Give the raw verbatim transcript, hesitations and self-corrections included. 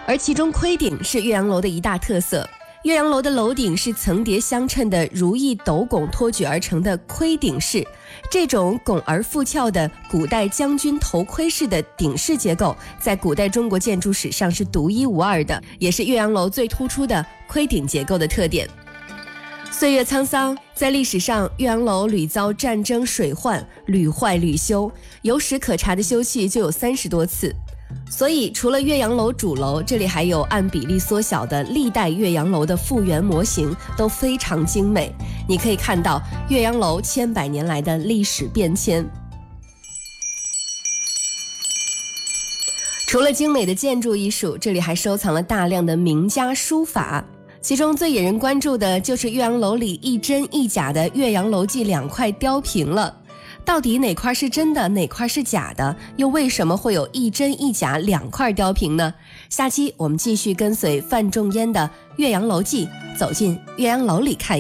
而其中盔顶是岳阳楼的一大特色。岳阳楼的楼顶是层叠相称的如意斗拱托举而成的盔顶式，这种拱而复翘的古代将军头盔式的顶式结构，在古代中国建筑史上是独一无二的，也是岳阳楼最突出的盔顶结构的特点。岁月沧桑，在历史上岳阳楼屡遭战争水患，屡坏屡修，有史可查的修葺就有三十多次。所以除了岳阳楼主楼，这里还有按比例缩小的历代岳阳楼的复原模型，都非常精美。你可以看到岳阳楼千百年来的历史变迁。除了精美的建筑艺术，这里还收藏了大量的名家书法，其中最引人关注的就是岳阳楼里一真一假的《岳阳楼记》两块雕屏了。到底哪块是真的，哪块是假的？又为什么会有一真一假两块雕屏呢？下期我们继续跟随范仲淹的《岳阳楼记》，走进岳阳楼里看。